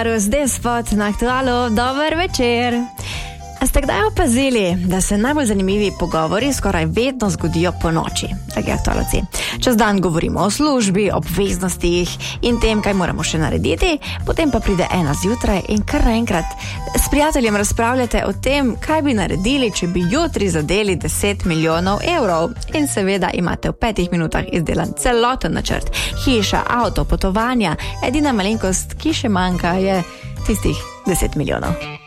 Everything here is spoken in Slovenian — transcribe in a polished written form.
Zdaj spot na Aktualu, dober večer. A ste kdaj opazili, da se najbolj zanimivi pogovori skoraj vedno zgodijo po noči? Tak je aktualci. Čez dan govorimo o službi, obveznostih in tem, kaj moramo še narediti, potem pa pride ena zjutraj in kar naenkrat s prijateljem razpravljate o tem, kaj bi naredili, če bi jutri zadeli 10 milijonov evrov. In seveda imate v 5 minutah izdelan celoten načrt. Hiša, avto, potovanja, edina malenkost, ki še manjka, je tistih 10 milijonov.